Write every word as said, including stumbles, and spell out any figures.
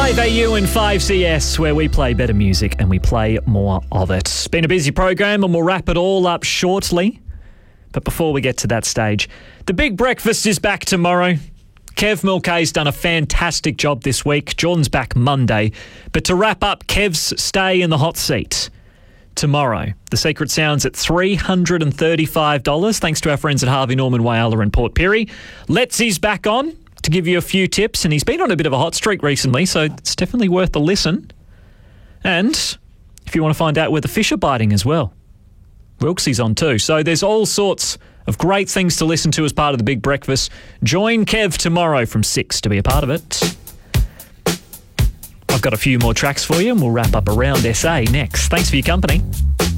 five A U and five C S, where we play better music and we play more of it. It's been a busy program and we'll wrap it all up shortly. But before we get to that stage, the Big Breakfast is back tomorrow. Kev Mulcahy's done a fantastic job this week. Jordan's back Monday. But to wrap up Kev's stay in the hot seat tomorrow, the Secret Sound's at three hundred thirty-five dollars, thanks to our friends at Harvey Norman, Whyalla and Port Pirie. Letsy's back on to give you a few tips, and he's been on a bit of a hot streak recently, so it's definitely worth a listen. And if you want to find out where the fish are biting as well, Wilksy's on too. So there's all sorts of great things to listen to as part of the Big Breakfast. Join Kev tomorrow from six to be a part of it. I've got a few more tracks for you and we'll wrap up around S A next. Thanks for your company.